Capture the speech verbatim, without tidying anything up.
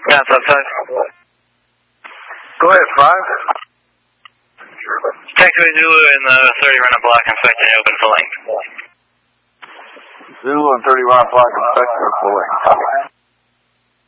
Yeah, it's outside. Go ahead, five. Taxiway Zulu in the thirty run a block, inspecting open full length. Zulu and thirty round block, inspecting full length.